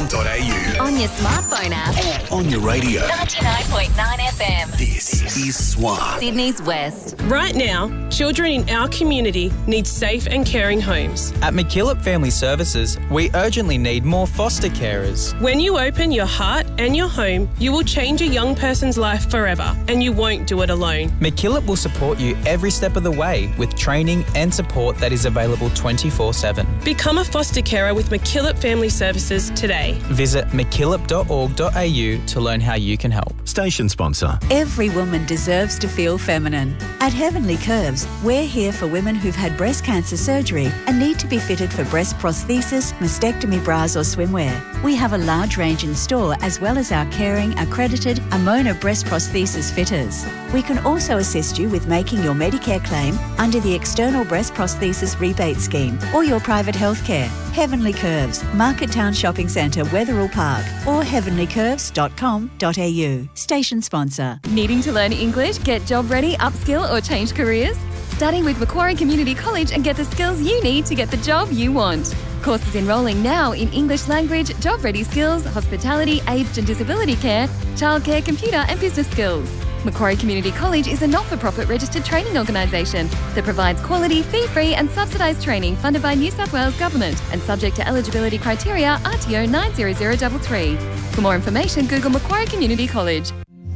swa.com.au. On your smartphone app. Or on your radio. 99.9 FM. This is SWA. Sydney's West. Right now, children in our community need safe and caring homes. At McKillop Family Services, we urgently need more foster carers. When you open your heart and your home, you will change a young person's life forever, and you won't do it alone. McKillop will support you every step of the way with training and support that is available 24/7. Become a foster carer with McKillop Family Services today. Visit mckillop.org.au to learn how you can help. Station sponsor. Every woman deserves to feel feminine. At Heavenly Curves, we're here for women who've had breast cancer surgery and need to be fitted for breast prosthesis, mastectomy bras or swimwear. We have a large range in store as well as our caring, accredited Amona breast prosthesis fitters. We can also assist you with making your Medicare claim under the External Breast Prosthesis Rebate Scheme or your private healthcare. Heavenly Curves, Market Town Shopping Centre, Wetherill Park, or heavenlycurves.com.au. Station sponsor. Needing to learn English, get job ready, upskill or change careers? Study with Macquarie Community College and get the skills you need to get the job you want. Courses enrolling now in English language, job ready skills, hospitality, aged and disability care, childcare, computer and business skills. Macquarie Community College is a not-for-profit registered training organisation that provides quality, fee-free and subsidised training funded by New South Wales Government and subject to eligibility criteria RTO 90033. For more information, Google Macquarie Community College.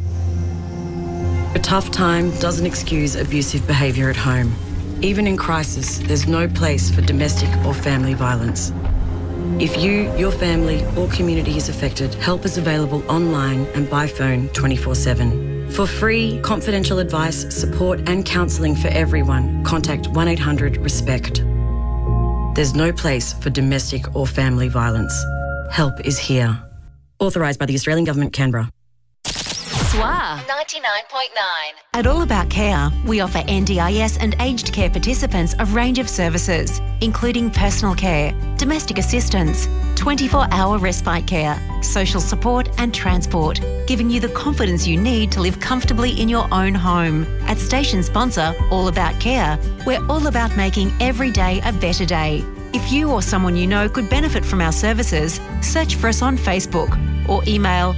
A tough time doesn't excuse abusive behaviour at home. Even in crisis, there's no place for domestic or family violence. If you, your family or community is affected, help is available online and by phone 24/7. For free, confidential advice, support and counselling for everyone, contact 1800-RESPECT. There's no place for domestic or family violence. Help is here. Authorised by the Australian Government, Canberra. SWA 99.9. At All About Care, we offer NDIS and aged care participants a range of services, including personal care, domestic assistance, 24-hour respite care, social support and transport, giving you the confidence you need to live comfortably in your own home. At station sponsor All About Care, we're all about making every day a better day. If you or someone you know could benefit from our services, search for us on Facebook or email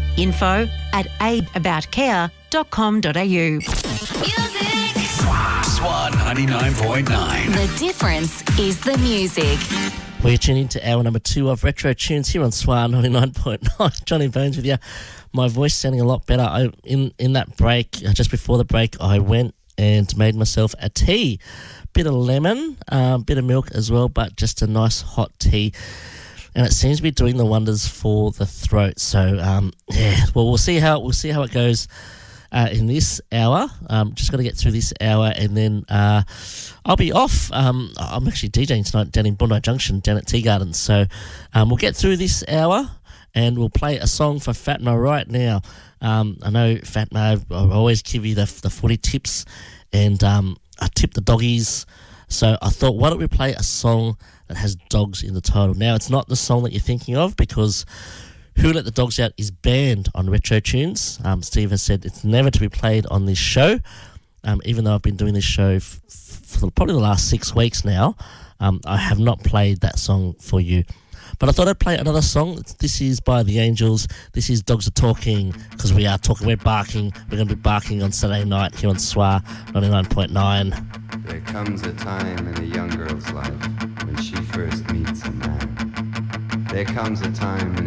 info@aidaboutcare.com.au. SWA 99.9. The difference is the music. We're tuning into hour number 2 of Retro Tunes here on SWA 99.9. Johnny Bones with you. My voice sounding a lot better. In that break, just before the break, I went and made myself a tea. Bit of lemon, bit of milk as well, but just a nice hot tea. And it seems to be doing the wonders for the throat. So, yeah, well, we'll see how it goes in this hour. Just got to get through this hour and then I'll be off. I'm actually DJing tonight down in Bondi Junction, down at Tea Gardens. So we'll get through this hour and we'll play a song for Fatma right now. I know Fatma, I always give you the footy tips and I tip the doggies. So I thought, why don't we play a song that has dogs in the title? Now, it's not the song that you're thinking of because Who Let the Dogs Out is banned on Retro Tunes. Steve has said it's never to be played on this show, even though I've been doing this show for probably the last 6 weeks now. I have not played that song for you. But I thought I'd play another song. This is by The Angels. This is Dogs Are Talking, because we are talking, we're barking. We're going to be barking on Saturday night here on SWA 99.9. There comes a time in a young girl's life when she first meets a man. There comes a time in